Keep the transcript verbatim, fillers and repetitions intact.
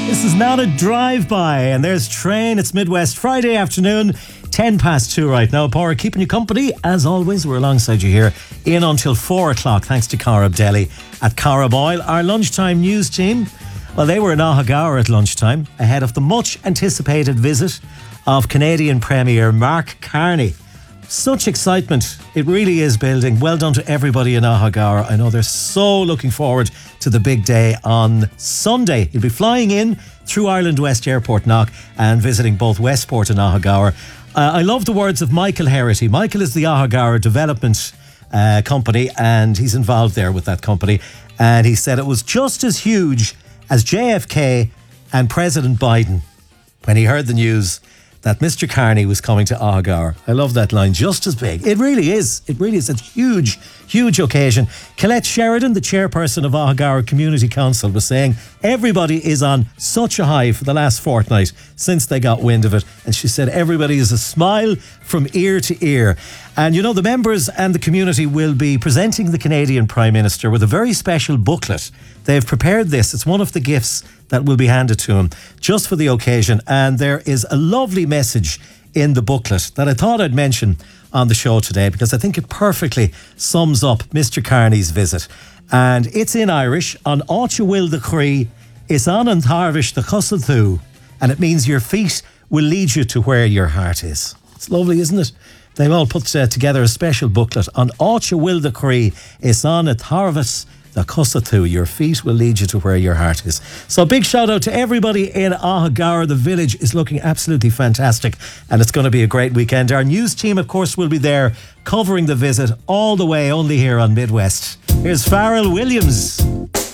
This is not a drive-by, and there's Train. It's Midwest Friday afternoon, ten past two right now. Power keeping you company. As always, we're alongside you here in until four o'clock, thanks to Cara Abdelli at Cara Boyle. Our lunchtime news team, well, they were in Ahagower at lunchtime, ahead of the much-anticipated visit of Canadian Premier Mark Carney. Such excitement. It really is building. Well done to everybody in Ahagower. I know they're so looking forward to the big day on Sunday. He'll be flying in through Ireland West Airport Knock and visiting both Westport and Ahagower. Uh, I love the words of Michael Herity. Michael is the Ahagower Development uh, Company, and he's involved there with that company. And he said it was just as huge as J F K and President Biden when he heard the news that Mister Carney was coming to Ahagower. I love that line. Just as big. It really is. It really is. It's a huge, huge occasion. Colette Sheridan, the chairperson of Ahagower Community Council, was saying everybody is on such a high for the last fortnight since they got wind of it. And she said everybody is a smile from ear to ear. And you know, the members and the community will be presenting the Canadian Prime Minister with a very special booklet. They've prepared this. It's one of the gifts that will be handed to him just for the occasion. And there is a lovely message in the booklet that I thought I'd mention on the show today because I think it perfectly sums up Mister Carney's visit. And it's in Irish. On Áit Will the Cree, is an an Tarvish the Cusathu. And it means your feet will lead you to where your heart is. It's lovely, isn't it? They've all put uh, together a special booklet on Áit Will the Cree, is an an Tarvis the Cusathu. Your feet will lead you to where your heart is. So big shout out to everybody in Ahagower. The village is looking absolutely fantastic and it's going to be a great weekend. Our news team, of course, will be there covering the visit all the way only here on Midwest. Here's Pharrell Williams.